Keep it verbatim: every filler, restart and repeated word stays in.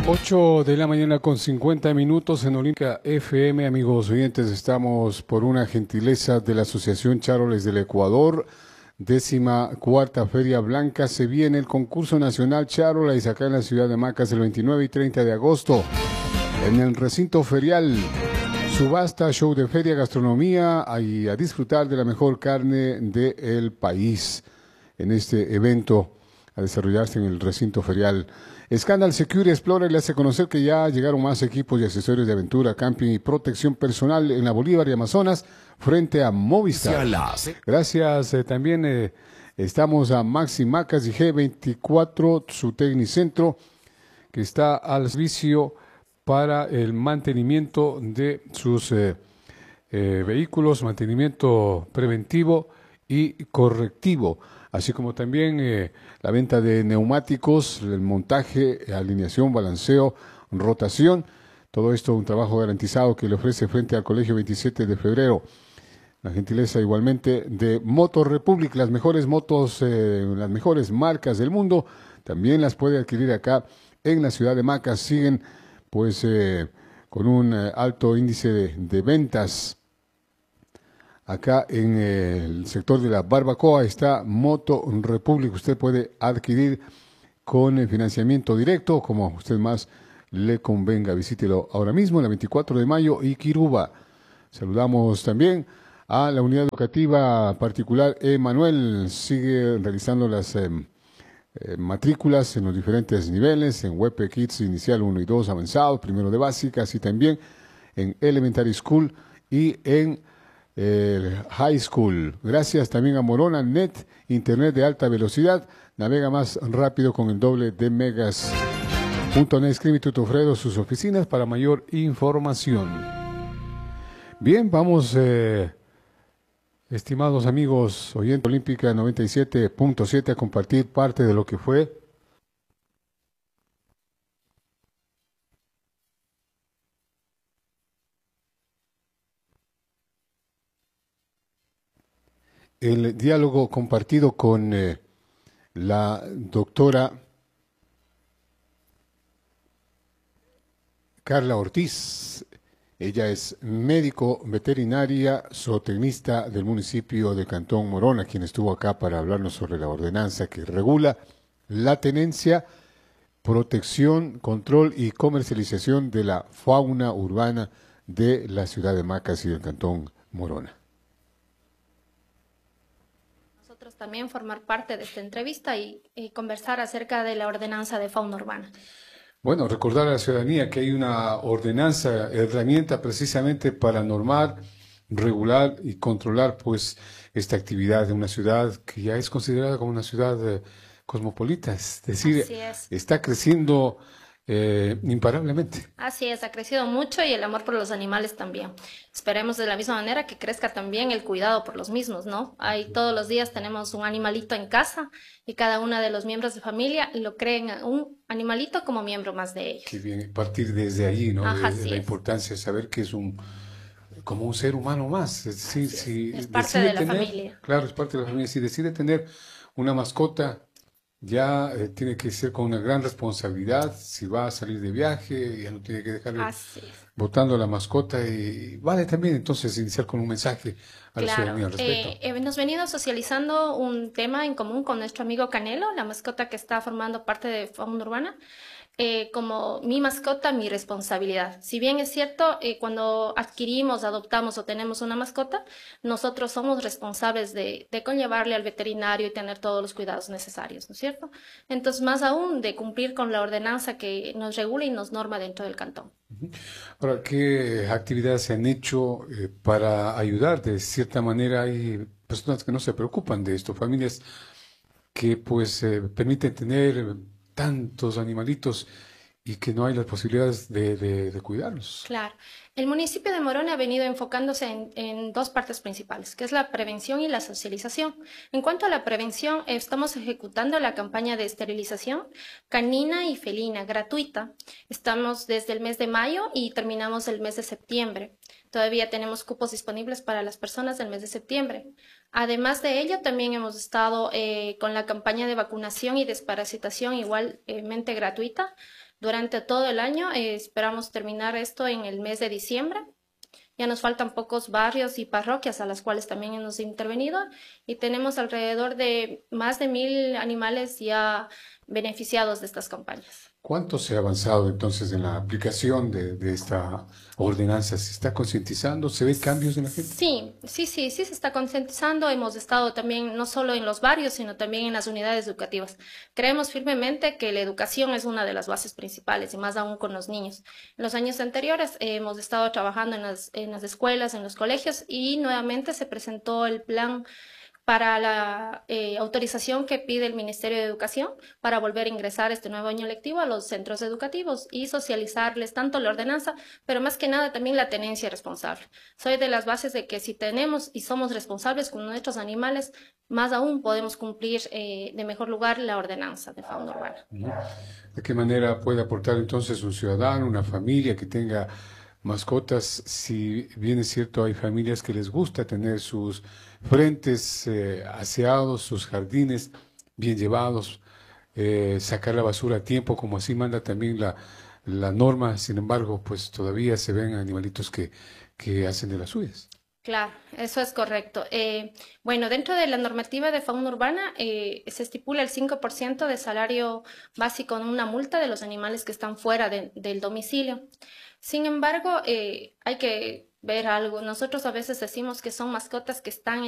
ocho de la mañana con cincuenta minutos en Olímpica F M, amigos oyentes, estamos por una gentileza de la Asociación Charoles del Ecuador, décima cuarta Feria Blanca. Se viene el concurso nacional Charoles acá en la ciudad de Macas el veintinueve y treinta de agosto, en el recinto ferial. Subasta, show de feria, gastronomía y a disfrutar de la mejor carne del país en este evento a desarrollarse en el recinto ferial. Scandal Security Explorer le hace conocer que ya llegaron más equipos y accesorios de aventura, camping y protección personal en la Bolívar y Amazonas frente a Movistar. Gracias. Eh, también eh, estamos a Maxi Macas y G veinticuatro, su Tecnicentro, que está al servicio para el mantenimiento de sus eh, eh, vehículos, mantenimiento preventivo y correctivo, así como también eh, la venta de neumáticos, el montaje, alineación, balanceo, rotación, todo esto un trabajo garantizado que le ofrece frente al Colegio veintisiete de febrero. La gentileza igualmente de Motor Republic, las mejores motos, eh, las mejores marcas del mundo, también las puede adquirir acá en la ciudad de Macas. Siguen pues eh, con un eh, alto índice de, de ventas. Acá en el sector de la barbacoa está Moto Republic. Usted puede adquirir con financiamiento directo, como a usted más le convenga. Visítelo ahora mismo en la veinticuatro de mayo y Quiruba. Saludamos también a la unidad educativa particular Emanuel. Sigue realizando las eh, eh, matrículas en los diferentes niveles, en W P Kids inicial uno y dos, avanzado, primero de básica, así también en Elementary School y en el High School. Gracias también a Morona Net, internet de alta velocidad. Navega más rápido con el doble de megas. Punto net, escribe Tuto Fredo, sus oficinas para mayor información. Bien, vamos, eh, estimados amigos, oyente Olímpica noventa y siete punto siete, a compartir parte de lo que fue el diálogo compartido con eh, la doctora Carla Ortiz. Ella es médico veterinaria, zootecnista del municipio de Cantón Morona, quien estuvo acá para hablarnos sobre la ordenanza que regula la tenencia, protección, control y comercialización de la fauna urbana de la ciudad de Macas y del Cantón Morona. También formar parte de esta entrevista y, y conversar acerca de la ordenanza de fauna urbana. Bueno, recordar a la ciudadanía que hay una ordenanza, herramienta precisamente para normar, regular y controlar pues esta actividad de una ciudad que ya es considerada como una ciudad eh, cosmopolita, es decir, Así es. está creciendo eh, imparablemente. Así es, ha crecido mucho y el amor por los animales también. Esperemos de la misma manera que crezca también el cuidado por los mismos, ¿no? Ahí todos los días tenemos un animalito en casa y cada uno de los miembros de familia lo creen a un animalito como miembro más de ellos. Qué bien, partir desde allí, ¿no? Ajá, de, de la es. importancia de saber que es un como un ser humano más. Es decir, Es. si Es parte decide de la tener, familia. claro, es parte de la familia. Si decide tener una mascota, ya eh, tiene que ser con una gran responsabilidad. Si va a salir de viaje, ya no tiene que dejar botando la mascota. Y vale también entonces iniciar con un mensaje a la Claro, ciudadanía al respecto. eh, hemos venido socializando un tema en común con nuestro amigo Canelo, la mascota que está formando parte de Fauna Urbana. Eh, como mi mascota, mi responsabilidad. Si bien es cierto, eh, cuando adquirimos, adoptamos o tenemos una mascota, nosotros somos responsables de, de conllevarle al veterinario y tener todos los cuidados necesarios, ¿no es cierto? Entonces, más aún de cumplir con la ordenanza que nos regula y nos norma dentro del cantón. Ahora, ¿qué actividades se han hecho eh, para ayudar? De cierta manera, hay personas que no se preocupan de esto, familias que pues eh, permiten tener tantos animalitos y que no hay las posibilidades de, de, de cuidarlos. Claro. El municipio de Morona ha venido enfocándose en, en dos partes principales, que es la prevención y la socialización. En cuanto a la prevención, estamos ejecutando la campaña de esterilización canina y felina gratuita. Estamos desde el mes de mayo y terminamos el mes de septiembre. Todavía tenemos cupos disponibles para las personas del mes de septiembre. Además de ello, también hemos estado eh, con la campaña de vacunación y desparasitación igualmente gratuita durante todo el año. Eh, esperamos terminar esto en el mes de diciembre. Ya nos faltan pocos barrios y parroquias a las cuales también hemos intervenido y tenemos alrededor de más de mil animales ya beneficiados de estas campañas. ¿Cuánto se ha avanzado entonces en la aplicación de, de esta ordenanza? ¿Se está concientizando? ¿Se ven cambios en la gente? Sí, sí, sí, sí se está concientizando. Hemos estado también no solo en los barrios, sino también en las unidades educativas. Creemos firmemente que la educación es una de las bases principales y más aún con los niños. En los años anteriores eh, hemos estado trabajando en las, en las escuelas, en los colegios y nuevamente se presentó el plan para la eh, autorización que pide el Ministerio de Educación para volver a ingresar este nuevo año lectivo a los centros educativos y socializarles tanto la ordenanza, pero más que nada también la tenencia responsable. Soy de las bases de que si tenemos y somos responsables con nuestros animales, más aún podemos cumplir eh, de mejor lugar la ordenanza de fauna urbana. ¿De qué manera puede aportar entonces un ciudadano, una familia que tenga mascotas? Si bien es cierto, hay familias que les gusta tener sus frentes eh, aseados, sus jardines bien llevados, eh, sacar la basura a tiempo, como así manda también la, la norma. Sin embargo, pues todavía se ven animalitos que, que hacen de las suyas. Claro, eso es correcto. Eh, bueno, dentro de la normativa de fauna urbana eh, se estipula el cinco por ciento de salario básico en una multa de los animales que están fuera de- del domicilio. Sin embargo, eh, hay que ver algo. Nosotros a veces decimos que son mascotas que están